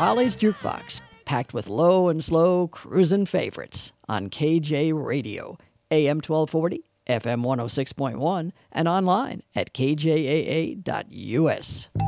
College Jukebox, packed with low and slow cruisin' favorites on KJ Radio, AM 1240, FM 106.1, and online at kjaa.us.